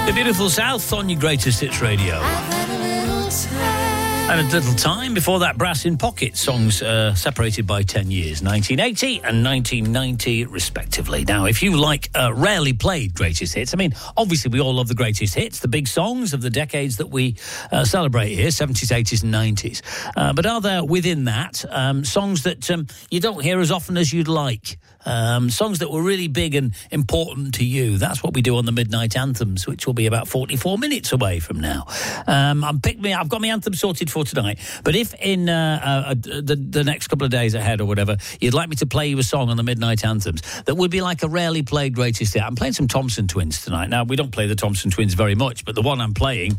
The Beautiful South on your Greatest Hits Radio. And a little time before that, Brass in Pocket, songs separated by 10 years, 1980 and 1990 respectively. Now, if you like rarely played greatest hits, I mean, obviously we all love the greatest hits, the big songs of the decades that we celebrate here, 70s, 80s and 90s. But are there within that songs that you don't hear as often as you'd like? Songs that were really big and important to you. That's what we do on the Midnight Anthems, which will be about 44 minutes away from now. I've got my anthem sorted for tonight, but if in the next couple of days ahead or whatever, you'd like me to play you a song on the Midnight Anthems that would be like a rarely played greatest hit. I'm playing some Thompson Twins tonight. Now, we don't play the Thompson Twins very much, but the one I'm playing